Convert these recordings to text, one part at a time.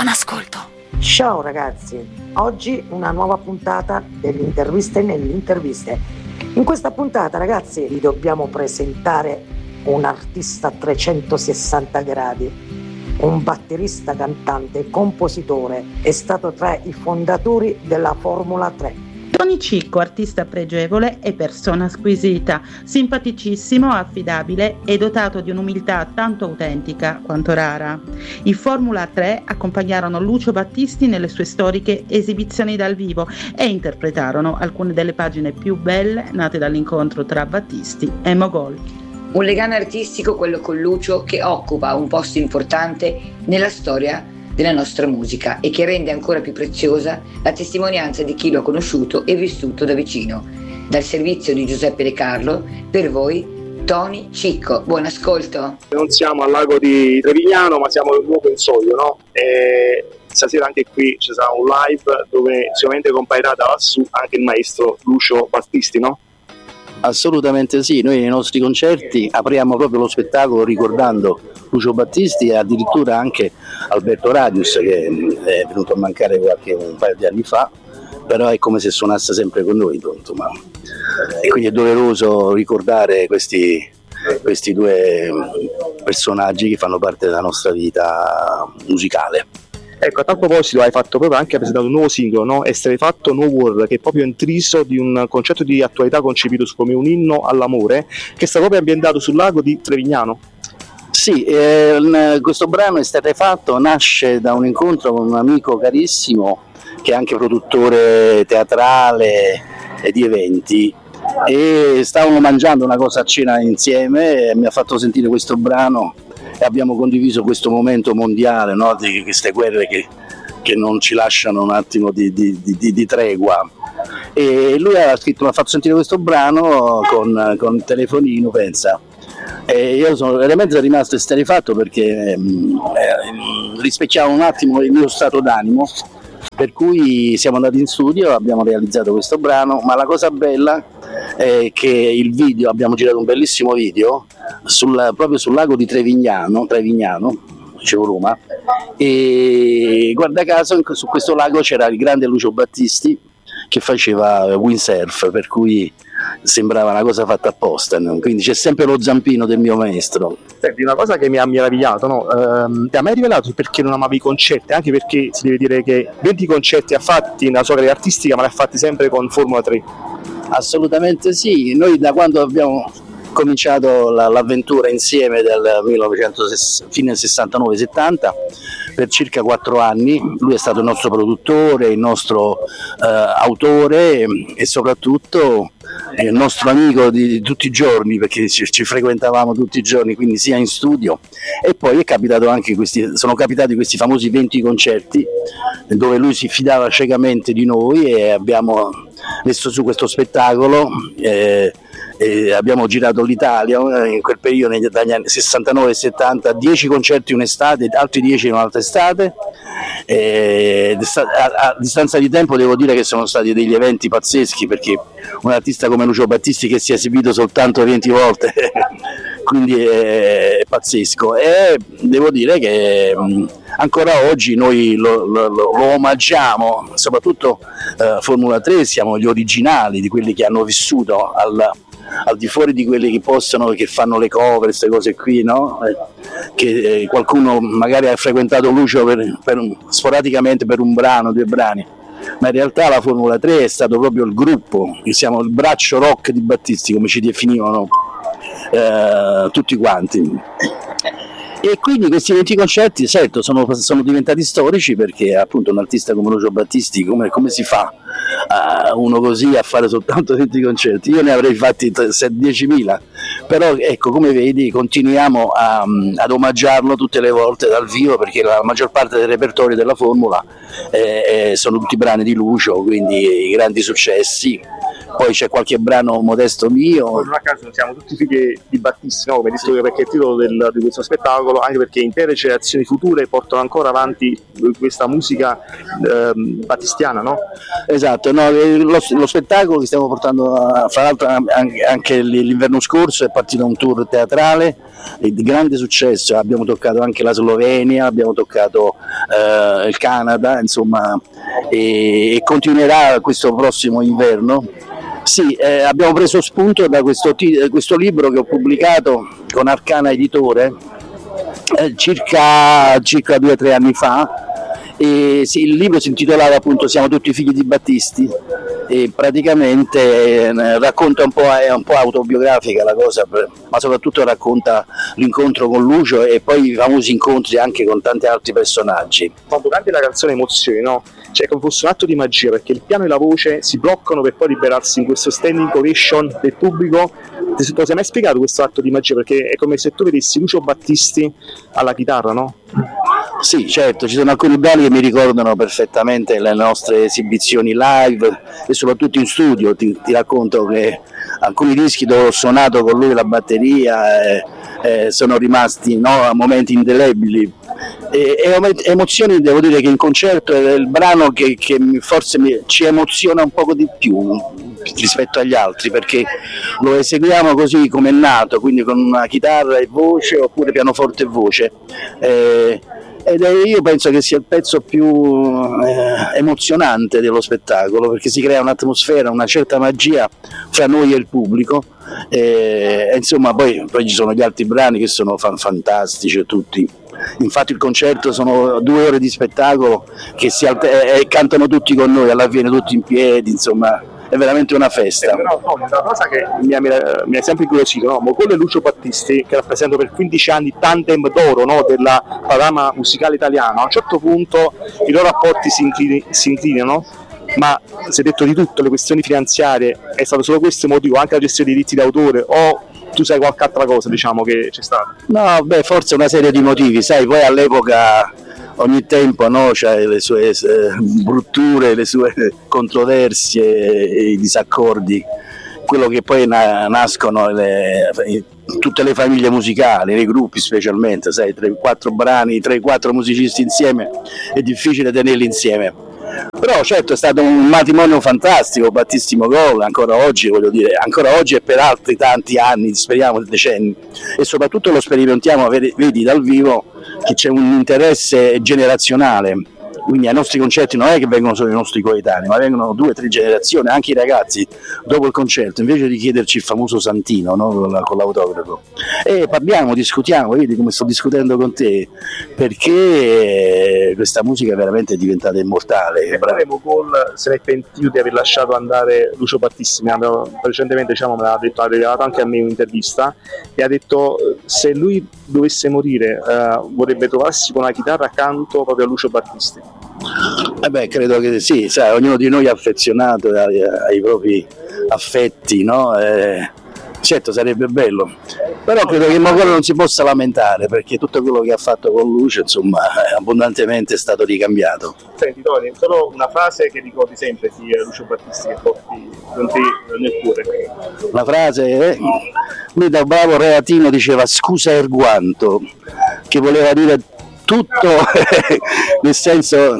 Buon ascolto. Ciao ragazzi, oggi una nuova puntata delle interviste nelle interviste. In questa puntata, ragazzi, vi dobbiamo presentare un artista a 360 gradi, un batterista, cantante, compositore, è stato tra i fondatori della Formula 3. Tony Cicco, artista pregevole e persona squisita, simpaticissimo, affidabile e dotato di un'umiltà tanto autentica quanto rara. I Formula 3 accompagnarono Lucio Battisti nelle sue storiche esibizioni dal vivo e interpretarono alcune delle pagine più belle nate dall'incontro tra Battisti e Mogol. Un legame artistico, quello con Lucio, che occupa un posto importante nella storia della nostra musica e che rende ancora più preziosa la testimonianza di chi lo ha conosciuto e vissuto da vicino. Dal servizio di Giuseppe De Carlo, per voi Tony Cicco. Buon ascolto. Non siamo al lago di Trevignano, ma siamo nel nuovo Pensoio, no? E stasera anche qui ci sarà un live dove sicuramente comparirà da lassù anche il maestro Lucio Battisti, no? Assolutamente sì, noi nei nostri concerti apriamo proprio lo spettacolo ricordando Lucio Battisti e addirittura anche Alberto Radius, che è venuto a mancare un paio di anni fa, però è come se suonasse sempre con noi, insomma. E quindi è doveroso ricordare questi due personaggi che fanno parte della nostra vita musicale. Ecco, a tal proposito hai fatto proprio anche presentato un nuovo singolo, no? Essere fatto No War, che è proprio intriso di un concetto di attualità concepito come un inno all'amore, che sta proprio ambientato sul lago di Trevignano. Sì, questo brano Essere fatto nasce da un incontro con un amico carissimo che è anche produttore teatrale e di eventi, e stavamo mangiando una cosa a cena insieme e mi ha fatto sentire questo brano e abbiamo condiviso questo momento mondiale, no? Di queste guerre che non ci lasciano un attimo di tregua, e lui mi ha fatto sentire questo brano con il telefonino, pensa, e io sono veramente rimasto esterrefatto perché rispecchiava un attimo il mio stato d'animo, per cui siamo andati in studio, abbiamo realizzato questo brano, ma la cosa bella è che il video, abbiamo girato un bellissimo video proprio sul lago di Trevignano, dicevo Roma, e guarda caso su questo lago c'era il grande Lucio Battisti che faceva windsurf, per cui sembrava una cosa fatta apposta, no? Quindi c'è sempre lo zampino del mio maestro. Senti, una cosa che mi ha meravigliato, no? Ti ha mai rivelato perché non amavi i concerti? Anche perché si deve dire che 20 concerti ha fatti nella sua carriera artistica, ma li ha fatti sempre con Formula 3. Assolutamente sì, noi da quando abbiamo cominciato l'avventura insieme dal fine 69-70, per circa 4 anni, lui è stato il nostro produttore, il nostro autore e soprattutto il nostro amico di tutti i giorni, perché ci frequentavamo tutti i giorni, quindi sia in studio, e poi sono capitati questi famosi 20 concerti dove lui si fidava ciecamente di noi e abbiamo messo su questo spettacolo. Abbiamo girato l'Italia in quel periodo, dagli anni 69 e 70, 10 concerti un'estate, altri 10 in un'altra estate, a distanza di tempo devo dire che sono stati degli eventi pazzeschi, perché un artista come Lucio Battisti che si è esibito soltanto 20 volte quindi è pazzesco, e devo dire che ancora oggi noi lo omaggiamo, soprattutto Formula 3, siamo gli originali di quelli che hanno vissuto al di fuori di quelli che fanno le cover, queste cose qui, no? Che qualcuno magari ha frequentato Lucio sporadicamente per un brano, 2 brani, ma in realtà la Formula 3 è stato proprio il gruppo, siamo il braccio rock di Battisti, come ci definivano tutti quanti. E quindi questi 20 concerti, certo, sono diventati storici, perché appunto un artista come Lucio Battisti, come si fa uno così a fare soltanto 20 concerti? Io ne avrei fatti 10.000, però ecco, come vedi, continuiamo ad omaggiarlo tutte le volte dal vivo, perché la maggior parte del repertorio della Formula sono tutti brani di Lucio, quindi i grandi successi. Poi c'è qualche brano modesto mio. Non a caso siamo tutti figli di Battisti, no? Come hai detto, perché è il titolo di questo spettacolo, anche perché intere generazioni future portano ancora avanti questa musica battistiana, no? Esatto, no, lo spettacolo che stiamo portando, fra l'altro anche l'inverno scorso è partito un tour teatrale di grande successo, abbiamo toccato anche la Slovenia, abbiamo toccato il Canada, insomma, e continuerà questo prossimo inverno. Sì, abbiamo preso spunto da questo libro che ho pubblicato con Arcana Editore circa 2 o 3 anni fa. E sì, il libro si intitolava appunto Siamo tutti figli di Battisti e praticamente racconta è un po' autobiografica la cosa, ma soprattutto racconta l'incontro con Lucio e poi i famosi incontri anche con tanti altri personaggi. Quando canti la canzone Emozioni, no? Cioè come fosse un atto di magia, perché il piano e la voce si bloccano per poi liberarsi in questo standing ovation del pubblico. Ti sei mai spiegato questo atto di magia? Perché è come se tu vedessi Lucio Battisti alla chitarra, no? Sì, certo, ci sono alcuni brani che mi ricordano perfettamente le nostre esibizioni live e soprattutto in studio. Ti racconto che alcuni dischi dove ho suonato con lui la batteria sono rimasti, no, a momenti indelebili. Emozioni, devo dire che in concerto è il brano che forse ci emoziona un poco di più rispetto agli altri, perché lo eseguiamo così come è nato, quindi con una chitarra e voce oppure pianoforte e voce. Ed io penso che sia il pezzo più emozionante dello spettacolo, perché si crea un'atmosfera, una certa magia fra noi e il pubblico, e insomma poi ci sono gli altri brani che sono fantastici tutti. Infatti il concerto sono 2 ore di spettacolo che cantano tutti con noi, alla fine tutti in piedi, insomma è veramente una festa. Però una cosa che mi ha sempre incuriosito, no? Mogol e Lucio Battisti, che rappresentano per 15 anni tandem d'oro, no? Della panorama musicale italiana, a un certo punto i loro rapporti si inclinano, ma si è detto di tutto, le questioni finanziarie, è stato solo questo il motivo, anche la gestione dei diritti d'autore, o tu sai qualche altra cosa, diciamo, che c'è stata? No, forse una serie di motivi, sai, poi all'epoca ogni tempo, no, c'ha le sue brutture, le sue controversie, i disaccordi, quello che poi nascono tutte le famiglie musicali, nei gruppi specialmente, sai, 3-4 brani, 3-4 musicisti insieme, è difficile tenerli insieme. Però certo è stato un matrimonio fantastico, Battisti-Mogol, ancora oggi e per altri tanti anni, speriamo decenni, e soprattutto lo sperimentiamo, vedi dal vivo che c'è un interesse generazionale, quindi ai nostri concerti non è che vengono solo i nostri coetanei, ma vengono 2 o 3 generazioni, anche i ragazzi dopo il concerto, invece di chiederci il famoso santino, no, con l'autografo, e parliamo, discutiamo, vedi come sto discutendo con te, perché questa musica è veramente diventata immortale. Mogol se ne è pentito di aver lasciato andare Lucio Battisti, recentemente me l'ha detto, ha rivelato anche a me in un'intervista, e ha detto se lui dovesse morire vorrebbe trovarsi con una chitarra accanto proprio a Lucio Battisti. Credo che sì, sai, ognuno di noi è affezionato ai propri affetti, no? Certo sarebbe bello, però credo che Mogol non si possa lamentare, perché tutto quello che ha fatto con Lucio, insomma, abbondantemente è stato ricambiato. Senti Tony, solo una frase che ricordi sempre di Lucio Battisti che porti con te nel cuore. La frase, lui da bravo reatino diceva scusa Erguanto, che voleva dire tutto, nel senso,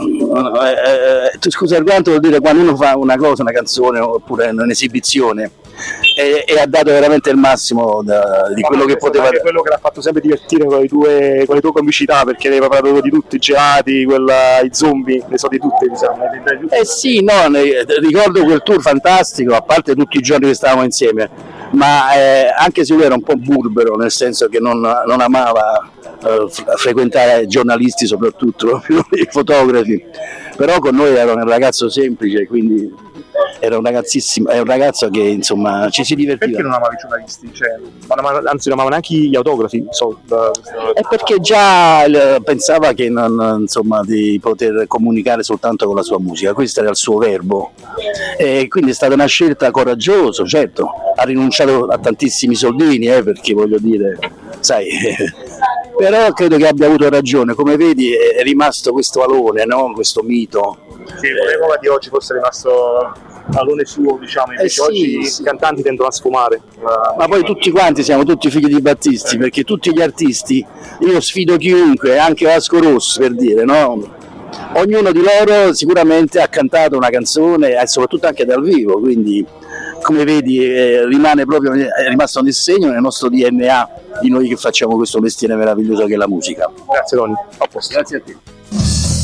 scusa Erguanto vuol dire quando uno fa una cosa, una canzone oppure un'esibizione, e ha dato veramente il massimo di quello che poteva dare. Quello che l'ha fatto sempre divertire con le tue comicità, perché aveva parlato di tutti, i gelati, i zombie, ne so di tutte, diciamo. Sì, no, ricordo quel tour fantastico, a parte tutti i giorni che stavamo insieme, ma anche se lui era un po' burbero, nel senso che non amava frequentare giornalisti, soprattutto i fotografi, però con noi era un ragazzo semplice, quindi era un ragazzo che insomma ci si divertiva. Perché non amava i giornalisti? Anzi non amava neanche gli autografi? È perché già pensava che insomma, di poter comunicare soltanto con la sua musica, questo era il suo verbo, e quindi è stata una scelta coraggiosa, certo, ha rinunciato a tantissimi soldini, perché voglio dire, sai, però credo che abbia avuto ragione, come vedi è rimasto questo alone, no? Questo mito. Sì, volevo di oggi fosse rimasto alone suo, diciamo, invece sì, oggi i cantanti tendono a sfumare. Ma poi tutti quanti siamo tutti figli di Battisti, perché tutti gli artisti, io sfido chiunque, anche Vasco Rossi per dire, no? ognuno di loro sicuramente ha cantato una canzone e soprattutto anche dal vivo, quindi come vedi è rimasto nel segno, nel nostro DNA di noi che facciamo questo mestiere meraviglioso che è la musica. Grazie Ronny, a posto. Grazie a te.